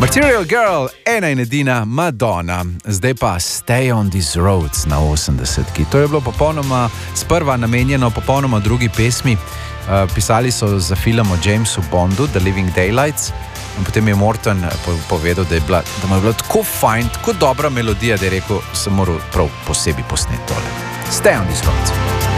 Material Girl, ena in edina Madonna, zdaj pa Stay on These Roads na 80-ki. To je bilo popolnoma sprva namenjeno popolnoma drugi pesmi. Pisali so za film o Jamesu Bondu, The Living Daylights, in potem je Morton povedal, da mu je bila tako fajn, tako dobra melodija, da je rekel, sem moral prav posebej posneti tole. Stay on These Roads.